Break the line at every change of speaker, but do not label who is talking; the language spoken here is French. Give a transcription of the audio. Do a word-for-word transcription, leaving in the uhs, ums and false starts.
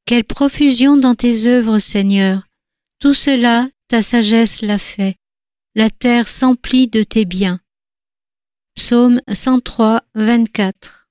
Quelle profusion dans tes œuvres, Seigneur! Tout cela, ta sagesse l'a fait. La terre s'emplit de tes biens. Psaume cent trois, vingt-quatre.